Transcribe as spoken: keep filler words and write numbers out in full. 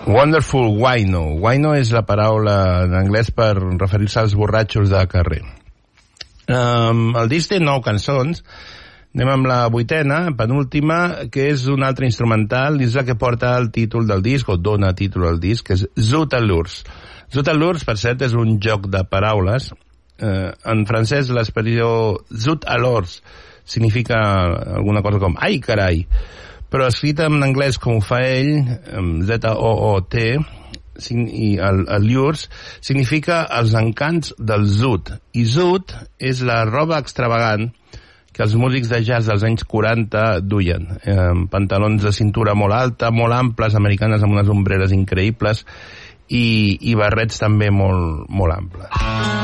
Wonderful Wino. Wino és la paraula en anglès per referir-se als borratxos de carrer. Um, el disc té nou cançons. Anem amb la vuitena, penúltima, que és un altre instrumental, és la que porta el títol del disc, o dona títol al disc, que és Zut à l'ours. Zut à l'ours, per cert, és un joc de paraules. Eh, en francès l'expressió Zut à l'ours significa alguna cosa com ai, carai. Però escrita en anglès com ho fa ell, Z O O T, i el, el llurs, significa els encants del zut. I zut és la roba extravagant que els músics de jazz dels anys quaranta duien. Eh, pantalons de cintura molt alta, molt amples, americanes amb unes ombreres increïbles, i, i barrets també molt, molt amples.